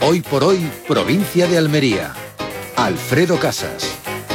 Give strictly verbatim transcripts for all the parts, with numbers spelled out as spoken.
Hoy por hoy, provincia de Almería. Alfredo Casas.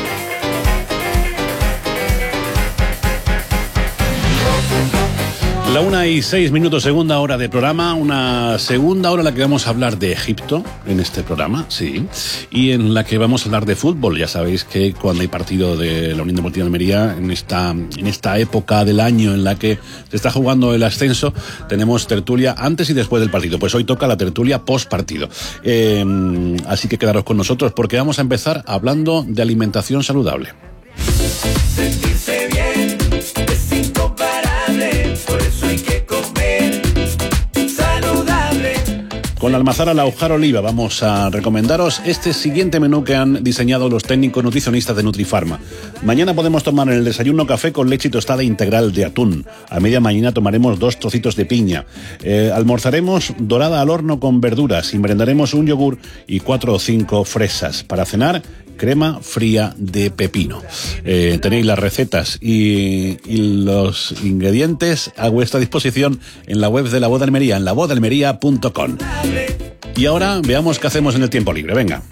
La una y seis minutos, segunda hora de programa, una segunda hora en la que vamos a hablar de Egipto en este programa, sí, y en la que vamos a hablar de fútbol. Ya sabéis que cuando hay partido de la Unión Deportiva de Almería, en esta, en esta época del año en la que se está jugando el ascenso, tenemos tertulia antes y después del partido. Pues hoy toca la tertulia post partido. Eh, así que quedaros con nosotros porque vamos a empezar hablando de alimentación saludable. Sentirse bien es incomparable, por eso hay que comer saludable. Con la almazara Laujar Oliva vamos a recomendaros este siguiente menú que han diseñado los técnicos nutricionistas de Nutrifarma. Mañana podemos tomar en el desayuno café con leche y tostada integral de atún. A media mañana tomaremos dos trocitos de piña. Eh, almorzaremos dorada al horno con verduras y merendaremos un yogur y cuatro o cinco fresas. Para cenar, crema fría de pepino. Eh, tenéis las recetas y, y los ingredientes a vuestra disposición en la web de La Voz de Almería, en la voz de almería punto com. Y ahora veamos qué hacemos en el tiempo libre. Venga.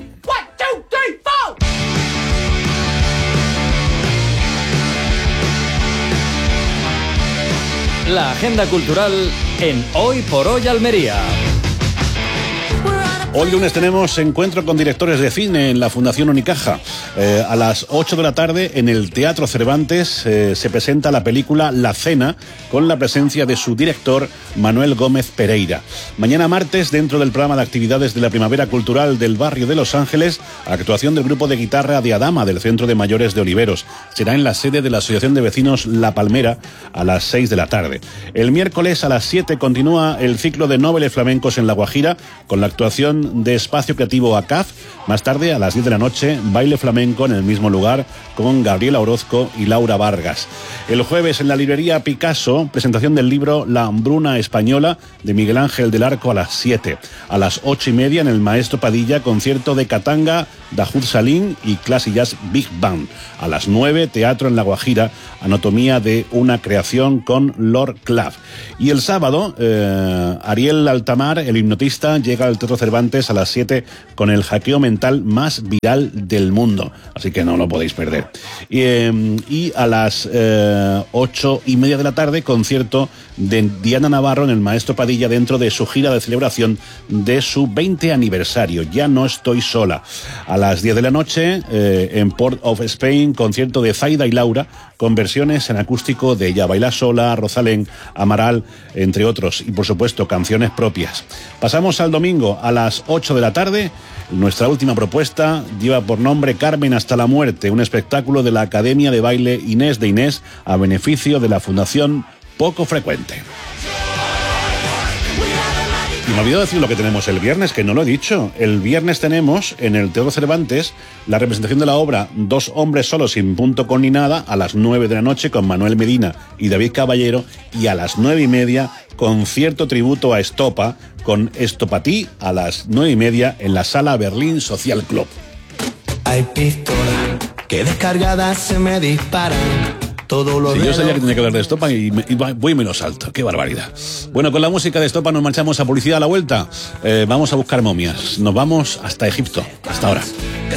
La agenda cultural en Hoy por Hoy Almería. Hoy lunes tenemos encuentro con directores de cine en la Fundación Unicaja. Eh, a las ocho de la tarde en el Teatro Cervantes eh, se presenta la película La Cena con la presencia de su director Manuel Gómez Pereira. Mañana martes, dentro del programa de actividades de la Primavera Cultural del Barrio de Los Ángeles, actuación del grupo de guitarra de Adama del Centro de Mayores de Oliveros. Será en la sede de la Asociación de Vecinos La Palmera a las seis de la tarde. El miércoles a las siete continúa el ciclo de Nóveles Flamencos en La Guajira con la actuación de Espacio Creativo A C A F. Más tarde, a las diez de la noche, baile flamenco en el mismo lugar con Gabriela Orozco y Laura Vargas. El jueves, en la librería Picasso, presentación del libro La Hambruna Española de Miguel Ángel del Arco a las siete. A las ocho y media, en el Maestro Padilla, concierto de Katanga, Dahoud Salim y Classy Jazz Big Band. A las nueve, teatro en La Guajira, Anatomía de una creación con Lord Clav. Y el sábado, eh, Ariel Altamar, el hipnotista, llega al Teatro Cervantes a las siete con el hackeo mental más viral del mundo. Así que no lo podéis perder. Y, eh, y a las eh, ocho y media de la tarde, concierto de Diana Navarro en el Maestro Padilla dentro de su gira de celebración de su veinte aniversario. Ya no estoy sola. A las diez de la noche, eh, en Port of Spain, concierto de Zaida y Laura, con versiones en acústico de Ya Baila Sola, Rosalén, Amaral, entre otros, y por supuesto canciones propias. Pasamos al domingo a las ocho de la tarde. Nuestra última propuesta lleva por nombre Carmen hasta la muerte, un espectáculo de la Academia de Baile Inés de Inés a beneficio de la Fundación Poco Frecuente. Y me olvidado decir lo que tenemos el viernes, que no lo he dicho. El viernes tenemos en el Teatro Cervantes la representación de la obra Dos hombres solos sin punto con ni nada a las nueve de la noche con Manuel Medina y David Caballero, y a las nueve y media concierto tributo a Estopa con Estopatí a las nueve y media en la Sala Berlín Social Club. Hay pistolas que descargadas se me disparan. Todo lo si yo sabía que tenía que hablar de Estopa y, me, y voy y me lo salto. ¡Qué barbaridad! Bueno, con la música de Estopa nos marchamos a publicidad a la vuelta. Eh, vamos a buscar momias. Nos vamos hasta Egipto. Hasta ahora. Que